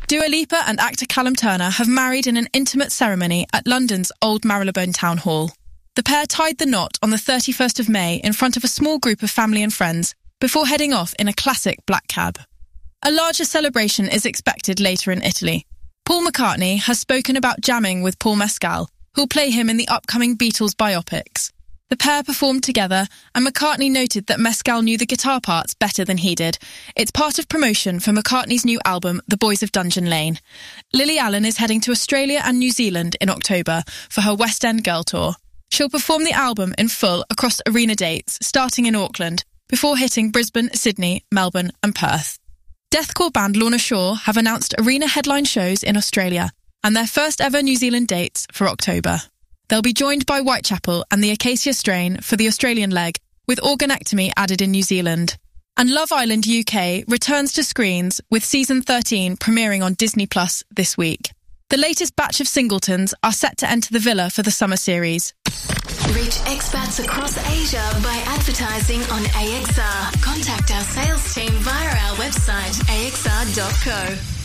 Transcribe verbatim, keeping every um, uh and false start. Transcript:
Dua Lipa and actor Callum Turner have married in an intimate ceremony at London's Old Marylebone Town Hall. The pair tied the knot on the thirty-first of May in front of a small group of family and friends before heading off in a classic black cab. A larger celebration is expected later in Italy. Paul McCartney has spoken about jamming with Paul Mescal, who'll play him in the upcoming Beatles biopics. The pair performed together, and McCartney noted that Mescal knew the guitar parts better than he did. It's part of promotion for McCartney's new album, The Boys of Dungeon Lane. Lily Allen is heading to Australia and New Zealand in October for her West End Girl Tour. She'll perform the album in full across arena dates, starting in Auckland, before hitting Brisbane, Sydney, Melbourne and Perth. Deathcore band Lorna Shore have announced arena headline shows in Australia and their first ever New Zealand dates for October. They'll be joined by Whitechapel and the Acacia Strain for the Australian leg, with Organectomy added in New Zealand. And Love Island U K returns to screens, with season thirteen premiering on Disney Plus this week. The latest batch of singletons are set to enter the villa for the summer series. Reach expats across Asia by advertising on A X R. Contact our sales team via our website a x r dot co.